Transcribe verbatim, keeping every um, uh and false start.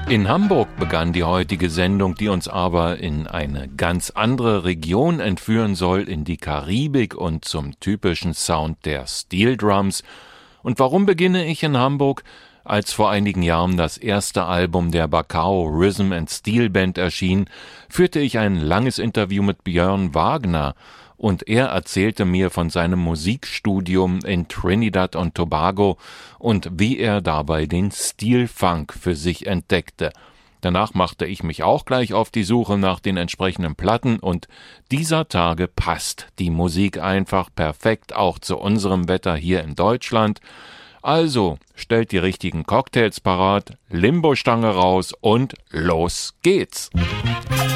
In Hamburg begann die heutige Sendung, die uns aber in eine ganz andere Region entführen soll, in die Karibik und zum typischen Sound der Steel Drums. Und warum beginne ich in Hamburg? Als vor einigen Jahren das erste Album der Bacao Rhythm and Steel Band erschien, führte ich ein langes Interview mit Björn Wagner und er erzählte mir von seinem Musikstudium in Trinidad und Tobago und wie er dabei den Steel Funk für sich entdeckte. Danach machte ich mich auch gleich auf die Suche nach den entsprechenden Platten und dieser Tage passt die Musik einfach perfekt auch zu unserem Wetter hier in Deutschland. Also, stellt die richtigen Cocktails parat, Limbo-Stange raus und los geht's!